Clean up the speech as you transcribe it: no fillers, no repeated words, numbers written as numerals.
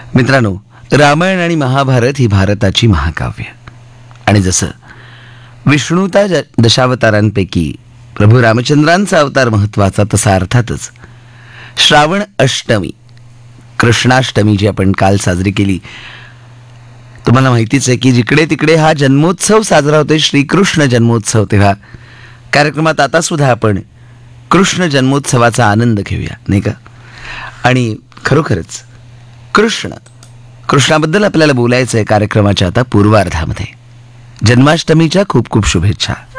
मित्रांनो, रामायण आणि महाभारत ही भारताची महाकाव्य. आणि जसं विष्णूता दशावतारांपैकी प्रभू रामचंद्रांचा अवतार महत्वाचा, तसा अर्थातच श्रावण अष्टमी, कृष्णाष्टमी जी आपण काल साजरी केली, तुम्हाला माहितीच आहे की जिकडे तिकडे हा जन्मोत्सव साजरा होतोय, श्रीकृष्ण जन्मोत्सव. तेव्हा कार्यक्रमात आता सुद्धा आपण कृष्ण जन्मोत्सवाचा आनंद घेऊया, नाही का? आणि खरोखरच कृष्णाबद्दल आपल्याला बोलायचं आहे कार्यक्रमाच्या आता पूर्वार्धामध्ये. जन्माष्टमीच्या खूप खूप शुभेच्छा.